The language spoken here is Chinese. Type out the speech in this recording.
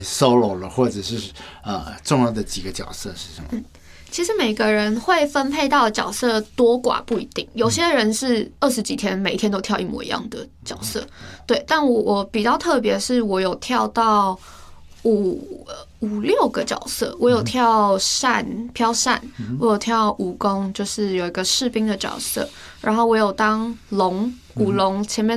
solo 了，或者是重要的几个角色是什么？ 其实每个人会分配到的角色多寡不一定，有些人是20几天每天都跳一模一样的角色，对。但我比较特别，是我有跳到五六个角色，我有跳飘扇，我有跳武功，就是有一个士兵的角色，然后我有当舞龙前面